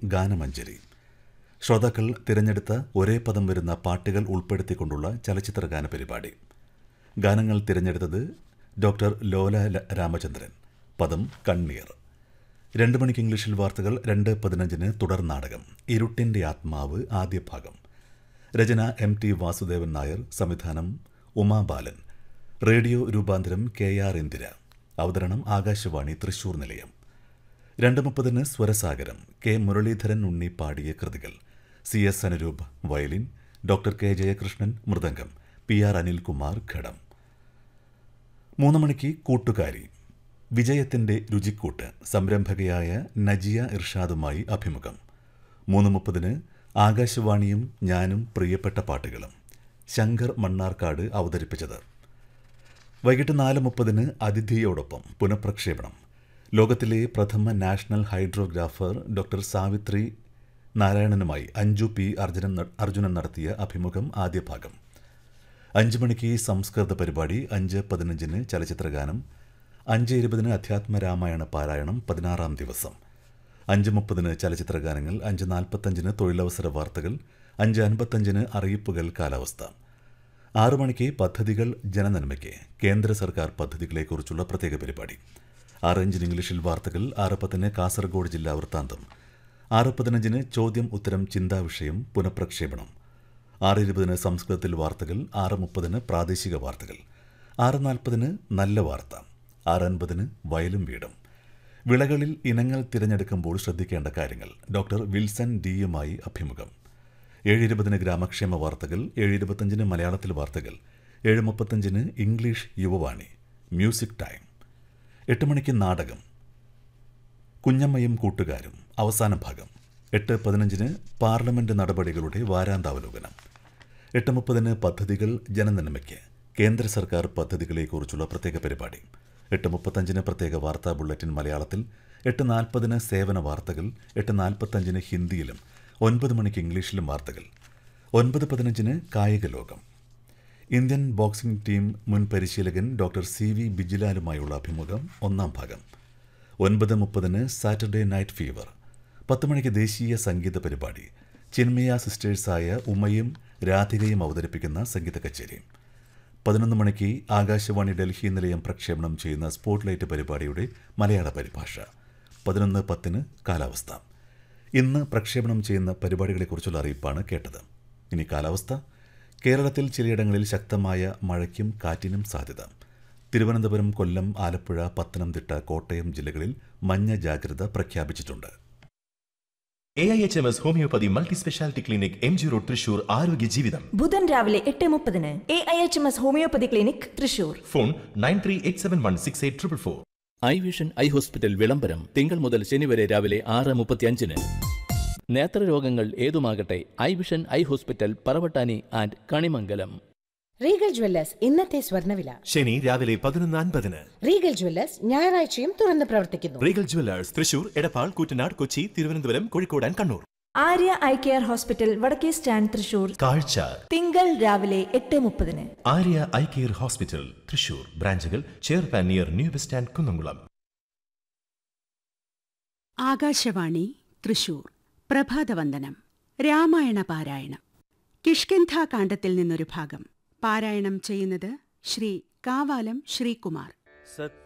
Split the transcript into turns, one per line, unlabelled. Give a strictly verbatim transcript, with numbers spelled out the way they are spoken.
ഗാനമഞ്ജരി. ശ്രോതാക്കൾ തിരഞ്ഞെടുത്ത ഒരേ പദം വരുന്ന പാട്ടുകൾ ഉൾപ്പെടുത്തിക്കൊണ്ടുള്ള ചലച്ചിത്ര ഗാന പരിപാടി. ഗാനങ്ങൾ തിരഞ്ഞെടുത്തത് ഡോക്ടർ ലോല രാമചന്ദ്രൻ. പദം കണ്ണീർ. രണ്ട് മണിക്ക് ഇംഗ്ലീഷിൽ വാർത്തകൾ. രണ്ട് പതിനഞ്ചിന് തുടർ നാടകം ഇരുട്ടിൻ്റെ ആത്മാവ് ആദ്യ ഭാഗം. രചന എം ടി വാസുദേവൻ നായർ. സംവിധാനം ഉമാബാലൻ. റേഡിയോ രൂപാന്തരം കെ ആർ ഇന്ദിര. അവതരണം ആകാശവാണി തൃശൂർ നിലയം. രണ്ട് മുപ്പതിന് സ്വരസാഗരം കെ മുരളീധരൻ ഉണ്ണി പാടിയ കൃതികൾ. C S Anuroop violin, doctor K Jayakrishnan mridangam, P R Anilkumar ഘടം. മൂന്ന് മണിക്ക് കൂട്ടുകാരി വിജയത്തിൻ്റെ രുചിക്കൂട്ട് സംരംഭകയായ നജിയ ഇർഷാദുമായി അഭിമുഖം. മൂന്ന് മുപ്പതിന് ആകാശവാണിയും ഞാനും പ്രിയപ്പെട്ട പാട്ടുകളും ശങ്കർ മണ്ണാർക്കാട് അവതരിപ്പിച്ചത്. വൈകിട്ട് നാല് മുപ്പതിന് അതിഥിയോടൊപ്പം പുനഃപ്രക്ഷേപണം. ലോകത്തിലെ പ്രഥമ national hydrographer doctor Savitri നാരായണനുമായി Anju P Arjunan Arjunan നടത്തിയ അഭിമുഖം ആദ്യ ഭാഗം. അഞ്ച് മണിക്ക് സംസ്കൃത പരിപാടി. അഞ്ച് പതിനഞ്ചിന് ചലച്ചിത്രഗാനം. അഞ്ച് ഇരുപതിന് അധ്യാത്മരാമായണ പാരായണം പതിനാറാം ദിവസം. അഞ്ച് മുപ്പതിന് ചലച്ചിത്രഗാനങ്ങൾ. അഞ്ച് നാൽപ്പത്തഞ്ചിന് തൊഴിലവസര വാർത്തകൾ. അഞ്ച് അൻപത്തഞ്ചിന് അറിയിപ്പുകൾ കാലാവസ്ഥ. ആറു മണിക്ക് പദ്ധതികൾ ജനനന്മയ്ക്ക് കേന്ദ്ര സർക്കാർ പദ്ധതികളെക്കുറിച്ചുള്ള പ്രത്യേക പരിപാടി. ആറ് അഞ്ചിന് ഇംഗ്ലീഷിൽ വാർത്തകൾ. ആറ് പത്തിന് കാസർഗോഡ് ജില്ലാ വൃത്താന്തം. ആറ് പതിനഞ്ചിന് ചോദ്യം ഉത്തരം ചിന്താവിഷയം പുനഃപ്രക്ഷേപണം. ആറ് ഇരുപതിന് സംസ്കൃതത്തിൽ വാർത്തകൾ. ആറ് മുപ്പതിന് പ്രാദേശിക വാർത്തകൾ. ആറ് നാൽപ്പതിന് നല്ല വാർത്ത. ആറ് അൻപതിന് വയലും വീടും. വിളകളിൽ ഇനങ്ങൾ തിരഞ്ഞെടുക്കുമ്പോൾ ശ്രദ്ധിക്കേണ്ട കാര്യങ്ങൾ ഡോക്ടർ വിൽസൺ ഡിയുമായി അഭിമുഖം. ഏഴ് ഇരുപതിന് ഗ്രാമക്ഷേമ വാർത്തകൾ. ഏഴ് ഇരുപത്തഞ്ചിന് മലയാളത്തിൽ വാർത്തകൾ. ഏഴ് മുപ്പത്തഞ്ചിന് ഇംഗ്ലീഷ് യുവവാണി മ്യൂസിക് ടൈം. എട്ട് മണിക്ക് നാടകം കുഞ്ഞമ്മയും കൂട്ടുകാരും അവസാന ഭാഗം. എട്ട് പതിനഞ്ചിന് പാർലമെന്റ് നടപടികളുടെ വാരാന്താവലോകനം. എട്ട് മുപ്പതിന് പദ്ധതികൾ ജനനന്മയ്ക്ക് കേന്ദ്ര സർക്കാർ പദ്ധതികളെക്കുറിച്ചുള്ള പ്രത്യേക പരിപാടി. എട്ട് മുപ്പത്തഞ്ചിന് പ്രത്യേക വാർത്താ ബുള്ളറ്റിൻ മലയാളത്തിൽ. എട്ട് നാൽപ്പതിന് സേവന വാർത്തകൾ. എട്ട് നാൽപ്പത്തഞ്ചിന് ഹിന്ദിയിലും ഒൻപത് മണിക്ക് ഇംഗ്ലീഷിലും വാർത്തകൾ. ഒൻപത് പതിനഞ്ചിന് കായിക ലോകം. ഇന്ത്യൻ ബോക്സിംഗ് ടീം മുൻ പരിശീലകൻ ഡോക്ടർ സി വി ബിജിലാലുമായുള്ള അഭിമുഖം ഒന്നാം ഭാഗം. ഒൻപത് മുപ്പതിന് സാറ്റർഡേ നൈറ്റ് ഫീവർ. പത്ത് മണിക്ക് ദേശീയ സംഗീത പരിപാടി. ചിന്മയ സിസ്റ്റേഴ്സായ ഉമയും രാധികയും അവതരിപ്പിക്കുന്ന സംഗീത കച്ചേരി. പതിനൊന്ന് മണിക്ക് ആകാശവാണി ഡൽഹി നിലയം പ്രക്ഷേപണം ചെയ്യുന്ന സ്പോട്ട്ലൈറ്റ് പരിപാടിയുടെ മലയാള പരിഭാഷ. പതിനൊന്ന് പത്തിന് കാലാവസ്ഥ. ഇന്ന് പ്രക്ഷേപണം ചെയ്യുന്ന പരിപാടികളെക്കുറിച്ചുള്ള അറിയിപ്പാണ് കേട്ടത്. ഇനി കാലാവസ്ഥ. കേരളത്തിൽ ചിലയിടങ്ങളിൽ ശക്തമായ മഴയ്ക്കും കാറ്റിനും സാധ്യത. തിരുവനന്തപുരം, കൊല്ലം, ആലപ്പുഴ, പത്തനംതിട്ട, കോട്ടയം ജില്ലകളിൽ മഞ്ഞ ജാഗ്രത പ്രഖ്യാപിച്ചിട്ടുണ്ട്.
A I H M S homeopathy multi speciality clinic M G road Thrissur. ആരോഗ്യ ജീവിതം
ബുധൻ രാവിലെ എട്ട് മുപ്പതിന് A I H M S homeopathy clinic Thrissur.
Phone nine three eight seven one six eight triple four.
I vision eye hospital വിളംബരം തിങ്കൾ മുതൽ ശനി വരെ രാവിലെ ആറ് മുപ്പത്തിയഞ്ചിന്. നേത്രരോഗങ്ങൾ ഏതുമാകട്ടെ, I vision eye hospital Paravattani and Kanimangalam.
Regal Jewellers ഇന്നത്തെ സ്വർണ്ണവില.
ശനി രാവിലെ പതിനൊന്ന് അൻപതിന്.
റീഗൽ ജ്വല്ലേഴ്സ് ഞായറാഴ്ചയും തുറന്ന് പ്രവർത്തിക്കുന്നു.
Regal Jewellers Thrissur, Edappal, Koottanad, Kochi, Thiruvananthapuram, Kozhikode and Kannur.
Arya eye care hospital വടക്കേ സ്റ്റാൻഡ് തൃശൂർ.
കാഴ്ച
തിങ്കൾ രാവിലെ എട്ട് മുപ്പതിന്.
Arya eye care hospital Thrissur. ബ്രാഞ്ചുകൾ ചെയർപാൻ near new bus stand Kunnamkulam.
Akashvani Thrissur. പ്രഭാതവന്ദനം. Ramayana പാരായണം. കിഷ്കിന്ധാകാണ്ഡത്തിൽ നിന്നൊരു ഭാഗം പാരായണം ചെയ്യുന്നത് ശ്രീ കാവാലം ശ്രീകുമാർ.